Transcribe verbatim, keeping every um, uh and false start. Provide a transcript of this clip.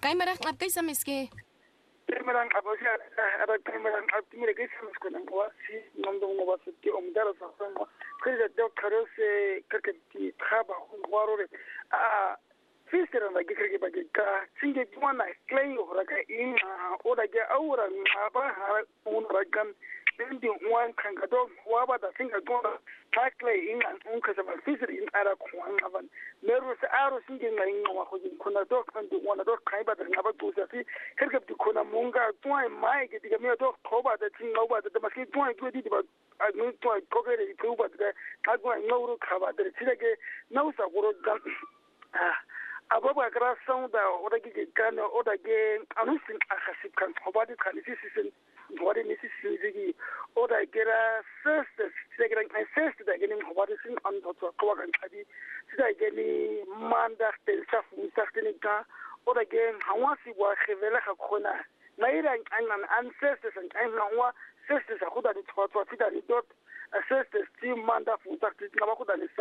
Goeiemiddag, knap kay sa miski. Primeran abosya ada primeran abtimire gesim skona wa si nondo mo wa sitti om dara sa sama kire da kare se kakati khaba ngwarore a fisira na gikirge bage ka singe twana clay horaka in oda ge awra aba ha un ragan bindi wan kanga do waba da singa twana clay in an un ka sama fisira in ara kwan aban meru sa aro singe ngai ngwa ko jin kuna do kan do wana do kai ba da ngaba to sa fi kirge di kuna munga twa mai ge diga me do toba da tin ngaba da maski twa ge di ba a nu twa ko ge di ko ba da ka gwa ngawru ka ba da tirage nausa goro gan ah ababa kra sound da oda ge kan oda ge anusin akhasib kan hobadi kan sisisin wadi nisisi zigi oda gera first segera first da genin hobadi sin an to ko kan kadi sida geni manda tel safu sakini ka oda ge hawasi wa khevela khona naira an ancestors and an wa sisters akhuda ni to to sida ni dot sisters team manda fu sakini ka ba khuda ni